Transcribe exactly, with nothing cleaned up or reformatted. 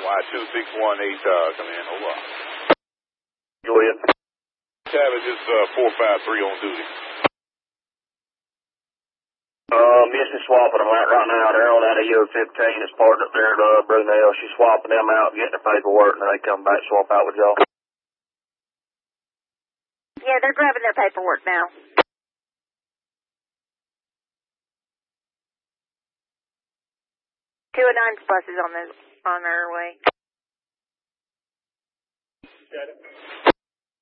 Y two six one eight, uh, come in, over. Go ahead. Tavis, it's uh, four five three on duty. Uh, missing swapping them out right now. They're on out of U fifteen. It's parked up there at uh, Brunel. She's swapping them out, getting the paperwork, and then they come back swap out with y'all. Yeah, they're grabbing their paperwork now. Two of nine's bus is on the on their way. Got it.